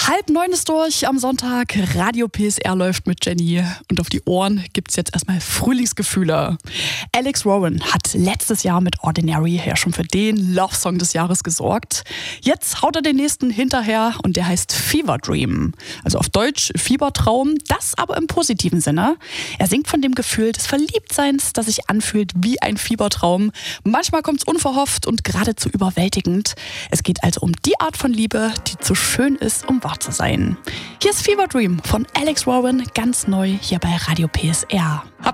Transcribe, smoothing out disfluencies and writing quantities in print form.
8:30 ist durch am Sonntag. Radio PSR läuft mit Jenny. Und auf die Ohren gibt's jetzt erstmal Frühlingsgefühle. Alex Warren hat letztes Jahr mit Ordinary ja schon für den Love-Song des Jahres gesorgt. Jetzt haut er den nächsten hinterher und der heißt Fever Dream. Also auf Deutsch Fiebertraum, das aber im positiven Sinne. Er singt von dem Gefühl des Verliebtseins, das sich anfühlt wie ein Fiebertraum. Manchmal kommt's unverhofft und geradezu überwältigend. Es geht also um die Art von Liebe, die zu schön ist, um wahr zu sein. Hier ist Fever Dream von Alex Warren, ganz neu hier bei Radio PSR.